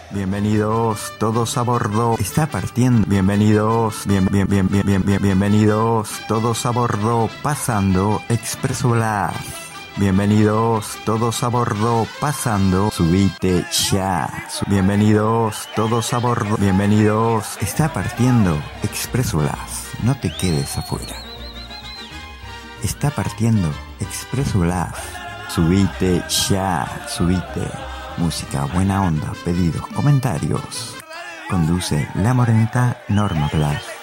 Bienvenidos todos a bordo. Está partiendo. Bienvenidos, bienvenidos todos a bordo. Pasando Expreso Blas. Bienvenidos todos a bordo. Pasando. Subite ya. Bienvenidos todos a bordo. Bienvenidos. Está partiendo Expreso Blas. No te quedes afuera. Está partiendo Expreso Blas. Subite ya. Subite. Música, buena onda, pedidos, comentarios. Conduce la morenita Norma Blas.